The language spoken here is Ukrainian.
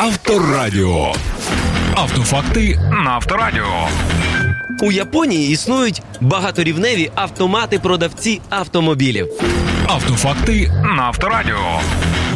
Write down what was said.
Авторадіо. Автофакти на Авторадіо. У Японії існують багаторівневі автомати-продавці автомобілів. Автофакти на Авторадіо.